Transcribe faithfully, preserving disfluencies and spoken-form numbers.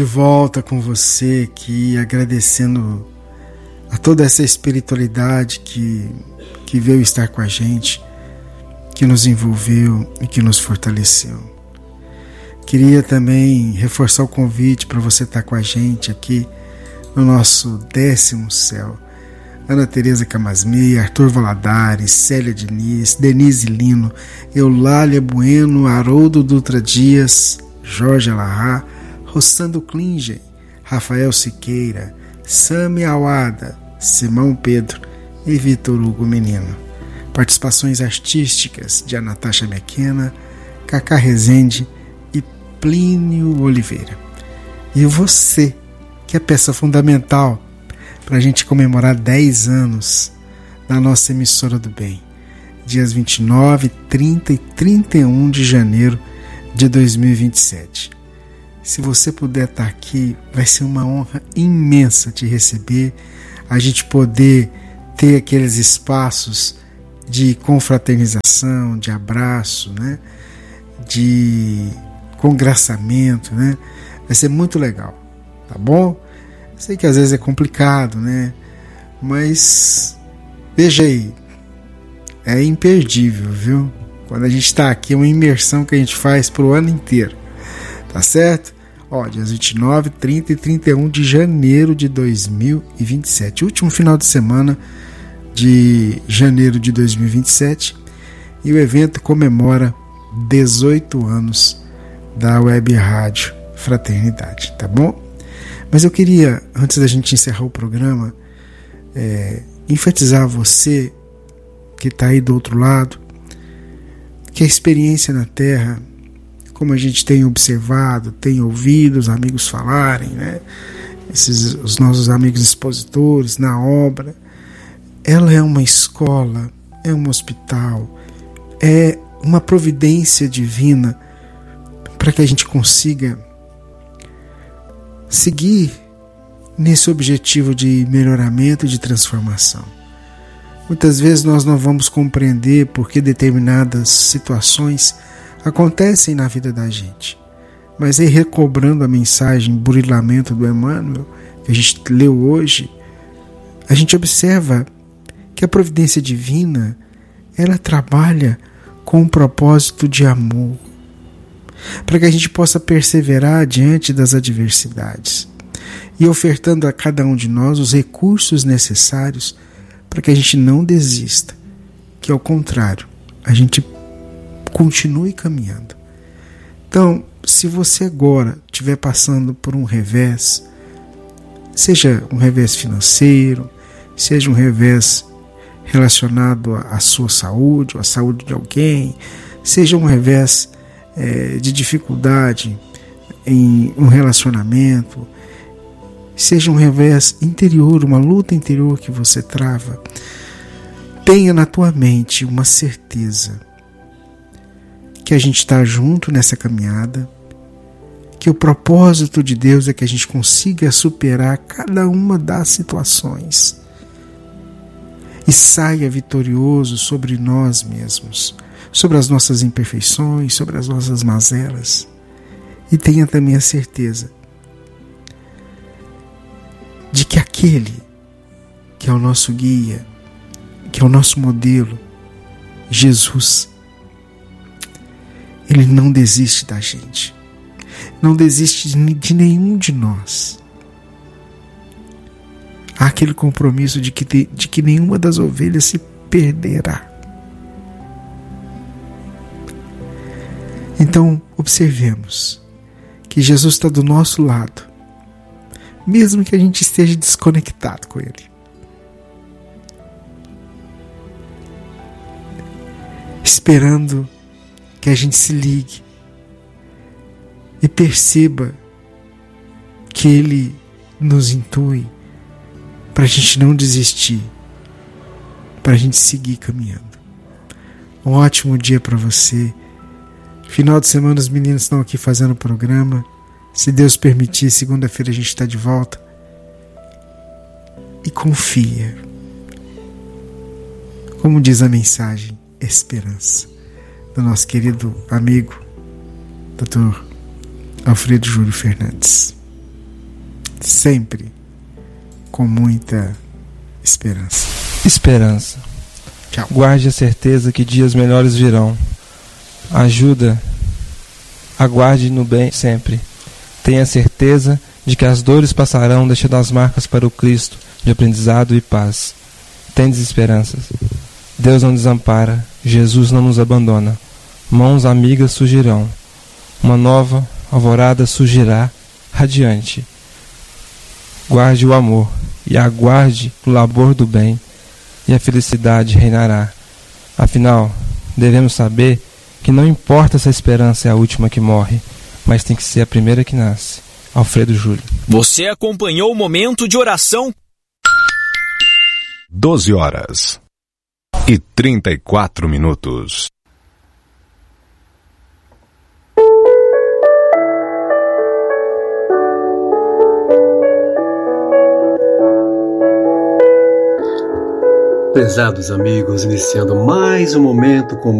de volta com você aqui, agradecendo a toda essa espiritualidade que, que veio estar com a gente, que nos envolveu e que nos fortaleceu. Queria também reforçar o convite para você estar com a gente aqui no nosso décimo céu. Ana Tereza Camasmi, Arthur Valadares, Célia Diniz, Denise Lino, Eulália Bueno, Haroldo Dutra Dias, Jorge Alahá, Rossando Klingen, Rafael Siqueira, Sami Awada, Simão Pedro e Vitor Hugo Menino. Participações artísticas de Natasha Mequena, Cacá Rezende e Plínio Oliveira. E você, que é peça fundamental para a gente comemorar dez anos da nossa emissora do bem, dias vinte e nove, trinta e trinta e um de janeiro de dois mil e vinte e sete. Se você puder estar aqui, vai ser uma honra imensa te receber, a gente poder ter aqueles espaços de confraternização, de abraço, né? De congraçamento, né? Vai ser muito legal, tá bom? Sei que às vezes é complicado, né? Mas veja aí, é imperdível, viu? Quando a gente está aqui, é uma imersão que a gente faz pro ano inteiro, tá certo? Ó, dias vinte e nove, trinta e trinta e um de janeiro de dois mil e vinte e sete, último final de semana de janeiro de dois mil e vinte e sete, e o evento comemora dezoito anos da Web Rádio Fraternidade, tá bom? Mas eu queria, antes da gente encerrar o programa, é, enfatizar a você que está aí do outro lado, que a experiência na Terra, como a gente tem observado, tem ouvido os amigos falarem, né? Esses, os nossos amigos expositores na obra, ela é uma escola, é um hospital, é uma providência divina para que a gente consiga seguir nesse objetivo de melhoramento e de transformação. Muitas vezes nós não vamos compreender por que determinadas situações acontecem na vida da gente. Mas aí, recobrando a mensagem burilamento do Emmanuel, que a gente leu hoje, a gente observa que a providência divina, ela trabalha com um propósito de amor, para que a gente possa perseverar diante das adversidades e ofertando a cada um de nós os recursos necessários para que a gente não desista, que ao contrário, a gente continue caminhando. Então, se você agora estiver passando por um revés, seja um revés financeiro, seja um revés relacionado à sua saúde, ou à saúde de alguém, seja um revés é, de dificuldade em um relacionamento, seja um revés interior, uma luta interior que você trava, tenha na tua mente uma certeza que a gente está junto nessa caminhada, que o propósito de Deus é que a gente consiga superar cada uma das situações e saia vitorioso sobre nós mesmos, sobre as nossas imperfeições, sobre as nossas mazelas. E tenha também a certeza de que aquele que é o nosso guia, que é o nosso modelo, Jesus, ele não desiste da gente, não desiste de nenhum de nós. Há aquele compromisso de que, de que nenhuma das ovelhas se perderá. Então, observemos que Jesus está do nosso lado, mesmo que a gente esteja desconectado com Ele. Esperando que a gente se ligue e perceba que Ele nos intui para a gente não desistir, para a gente seguir caminhando. Um ótimo dia para você. Final de semana os meninos estão aqui fazendo o programa. Se Deus permitir, segunda-feira a gente está de volta. E confia. Como diz a mensagem, esperança, do nosso querido amigo doutor Alfredo Júlio Fernandes. sempre com muita esperança. Esperança. Tchau. Guarde a certeza que dias melhores virão. Ajuda. Aguarde no bem sempre. Tenha certeza de que as dores passarão, deixando as marcas para o Cristo de aprendizado e paz. Tendes esperanças. Deus não desampara, Jesus não nos abandona. Mãos amigas surgirão. Uma nova alvorada surgirá radiante. Guarde o amor e aguarde o labor do bem, e a felicidade reinará. Afinal, devemos saber que não importa se a esperança é a última que morre, mas tem que ser a primeira que nasce. Alfredo Júlio. Você acompanhou o momento de oração? doze horas e trinta e quatro minutos. Prezados amigos, iniciando mais um momento com